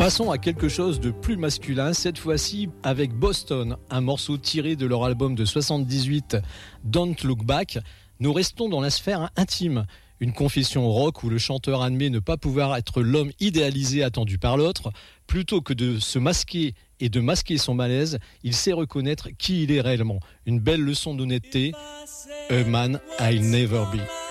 Passons à quelque chose de plus masculin, cette fois-ci avec Boston, un morceau tiré de leur album de 78, Don't Look Back. Nous restons dans la sphère intime, une confession rock où le chanteur admet ne pas pouvoir être l'homme idéalisé attendu par l'autre. Plutôt que de se masquer et de masquer son malaise, il sait reconnaître qui il est réellement. Une belle leçon d'honnêteté, A Man I'll Never Be.